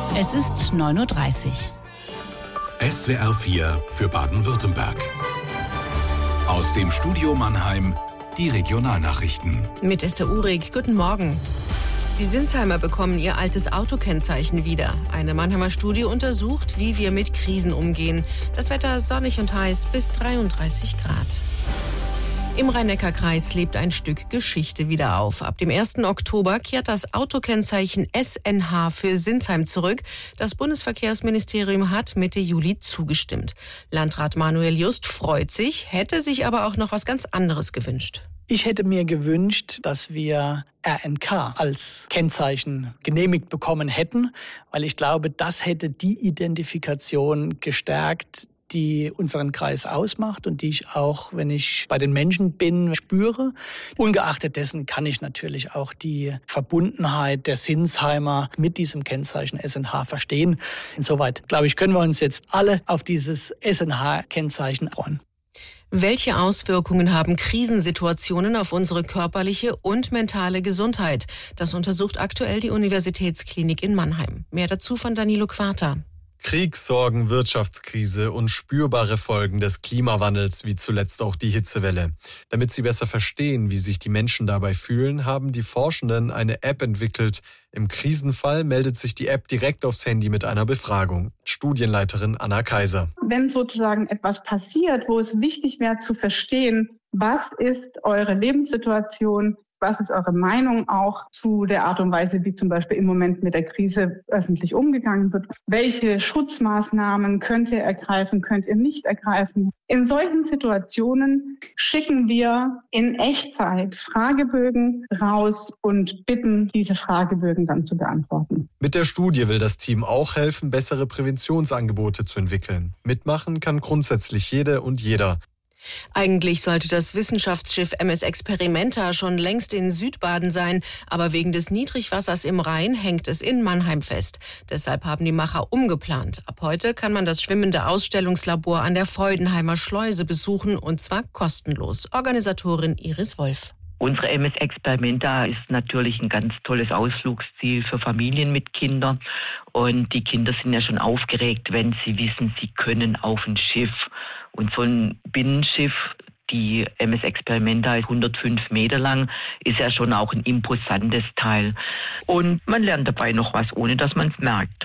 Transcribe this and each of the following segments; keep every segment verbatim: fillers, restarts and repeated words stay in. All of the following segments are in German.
Es ist neun Uhr dreißig. S W R vier für Baden-Württemberg. Aus dem Studio Mannheim die Regionalnachrichten. Mit Esther Uhrig, guten Morgen. Die Sinsheimer bekommen ihr altes Autokennzeichen wieder. Eine Mannheimer Studie untersucht, wie wir mit Krisen umgehen. Das Wetter sonnig und heiß bis dreiunddreißig Grad. Im Rhein-Neckar-Kreis lebt ein Stück Geschichte wieder auf. Ab dem ersten Oktober kehrt das Autokennzeichen S N H für Sinsheim zurück. Das Bundesverkehrsministerium hat Mitte Juli zugestimmt. Landrat Manuel Just freut sich, hätte sich aber auch noch was ganz anderes gewünscht. Ich hätte mir gewünscht, dass wir R N K als Kennzeichen genehmigt bekommen hätten, weil ich glaube, das hätte die Identifikation gestärkt, die unseren Kreis ausmacht und die ich auch, wenn ich bei den Menschen bin, spüre. Ungeachtet dessen kann ich natürlich auch die Verbundenheit der Sinsheimer mit diesem Kennzeichen S N H verstehen. Insoweit, glaube ich, können wir uns jetzt alle auf dieses S N H-Kennzeichen freuen. Welche Auswirkungen haben Krisensituationen auf unsere körperliche und mentale Gesundheit? Das untersucht aktuell die Universitätsklinik in Mannheim. Mehr dazu von Danilo Quarta. Kriegssorgen, Wirtschaftskrise und spürbare Folgen des Klimawandels, wie zuletzt auch die Hitzewelle. Damit Sie besser verstehen, wie sich die Menschen dabei fühlen, haben die Forschenden eine App entwickelt. Im Krisenfall meldet sich die App direkt aufs Handy mit einer Befragung. Studienleiterin Anna Kaiser. Wenn sozusagen etwas passiert, wo es wichtig wäre zu verstehen, was ist eure Lebenssituation, was ist eure Meinung auch zu der Art und Weise, wie zum Beispiel im Moment mit der Krise öffentlich umgegangen wird? Welche Schutzmaßnahmen könnt ihr ergreifen, könnt ihr nicht ergreifen? In solchen Situationen schicken wir in Echtzeit Fragebögen raus und bitten, diese Fragebögen dann zu beantworten. Mit der Studie will das Team auch helfen, bessere Präventionsangebote zu entwickeln. Mitmachen kann grundsätzlich jede und jeder. Eigentlich sollte das Wissenschaftsschiff M S Experimenta schon längst in Südbaden sein, aber wegen des Niedrigwassers im Rhein hängt es in Mannheim fest. Deshalb haben die Macher umgeplant. Ab heute kann man das schwimmende Ausstellungslabor an der Freudenheimer Schleuse besuchen, und zwar kostenlos. Organisatorin Iris Wolf. Unsere M S Experimenta ist natürlich ein ganz tolles Ausflugsziel für Familien mit Kindern. Und die Kinder sind ja schon aufgeregt, wenn sie wissen, sie können auf ein Schiff. Und so ein Binnenschiff, die M S Experimenta ist hundertfünf Meter lang, ist ja schon auch ein imposantes Teil. Und man lernt dabei noch was, ohne dass man es merkt.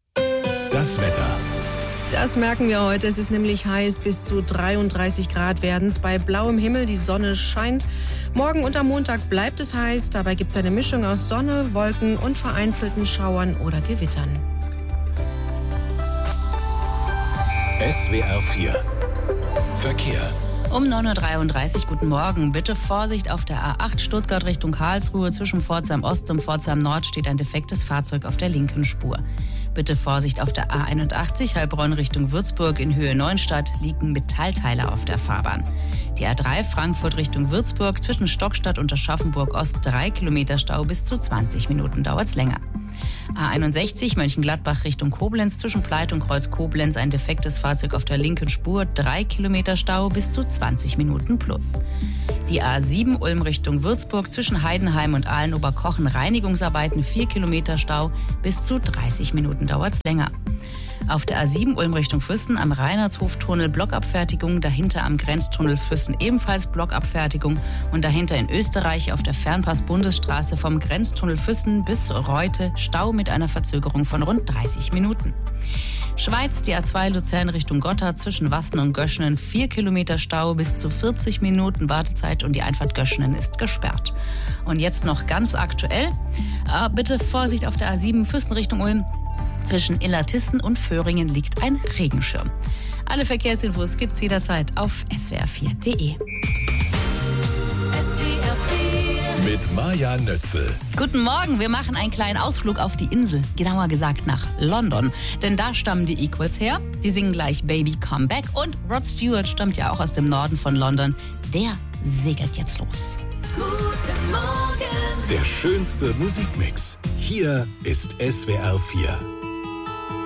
Das Wetter. Das merken wir heute. Es ist nämlich heiß, bis zu dreiunddreißig Grad werden es bei blauem Himmel. Die Sonne scheint. Morgen und am Montag bleibt es heiß. Dabei gibt es eine Mischung aus Sonne, Wolken und vereinzelten Schauern oder Gewittern. S W R vier Verkehr. Um neun Uhr dreiunddreißig, guten Morgen. Bitte Vorsicht auf der A acht Stuttgart Richtung Karlsruhe. Zwischen Pforzheim Ost und Pforzheim Nord steht ein defektes Fahrzeug auf der linken Spur. Bitte Vorsicht auf der A einundachtzig Heilbronn Richtung Würzburg in Höhe Neunstadt, liegen Metallteile auf der Fahrbahn. Die A drei Frankfurt Richtung Würzburg zwischen Stockstadt und Aschaffenburg Ost drei Kilometer Stau, bis zu zwanzig Minuten dauert's länger. A einundsechzig Mönchengladbach Richtung Koblenz zwischen Pleit und Kreuz Koblenz ein defektes Fahrzeug auf der linken Spur, drei Kilometer Stau, bis zu zwanzig Minuten plus. Die A sieben Ulm Richtung Würzburg zwischen Heidenheim und Aalen-Oberkochen Reinigungsarbeiten, vier Kilometer Stau, bis zu dreißig Minuten dauert's länger. Auf der A sieben Ulm Richtung Füssen am Reinhardshoftunnel Blockabfertigung, dahinter am Grenztunnel Füssen ebenfalls Blockabfertigung und dahinter in Österreich auf der Fernpass-Bundesstraße vom Grenztunnel Füssen bis Reute Stau mit einer Verzögerung von rund dreißig Minuten. Schweiz, die A zwei Luzern Richtung Gotthard zwischen Wassen und Göschenen, vier Kilometer Stau, bis zu vierzig Minuten Wartezeit und die Einfahrt Göschenen ist gesperrt. Und jetzt noch ganz aktuell, äh, bitte Vorsicht auf der A sieben Füssen Richtung Ulm. Zwischen Illertissen und Föhringen liegt ein Regenschirm. Alle Verkehrsinfos gibt's jederzeit auf S W R vier Punkt de. Mit Maja Nötzel. Guten Morgen, wir machen einen kleinen Ausflug auf die Insel, genauer gesagt nach London. Denn da stammen die Equals her, die singen gleich Baby Come Back und Rod Stewart stammt ja auch aus dem Norden von London. Der segelt jetzt los. Guten Morgen. Der schönste Musikmix. Hier ist S W R vier.